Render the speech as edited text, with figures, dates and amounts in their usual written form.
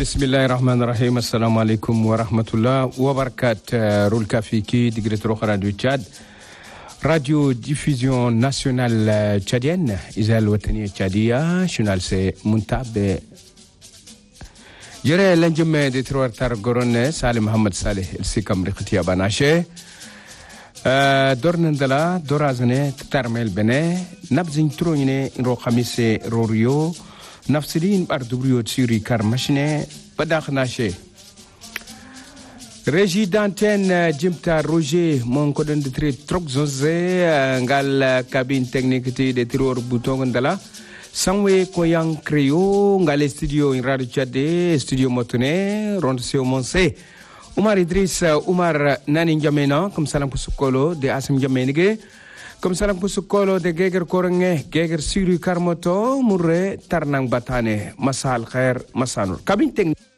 Bismillahirrahmanirrahim. Assalamu alaikum wa rahmatullah wa barakat. Rôle Kafiki, Digretro Radio Tchad. Radio Diffusion Nationale Tchadienne. Isal Watani Tchadia. Journal c'est Muntab. Jere l'enjeme de Troartar Gorone, Saleh Mohamed Saleh, el Sikam Rikhtia Banache. Dornandala, Dorazane, Tarmel Bene, Nabzin Troine, Ro Khamise Rorio. Nafsidin Bardubrio Tsuri Karmachine, Badaknache. Régie d'antenne Jimta Roger, mon codon de très trop zozé, ngal cabine technique de tiror bouton d'ala. Sanwe Koyang Creo, ngal studio in Radio Tchad, studio Motone, Rondesio Monse. Oumar Idriss, Oumar Nani Njamena, comme salam Pusukolo, de Asim Jamenige. Comme salam Pusukolo de Geger Korenge, Geger Siri Karmoto, Murre, Tarnang Batane, Masal Khair, Masanur. Cabine technique.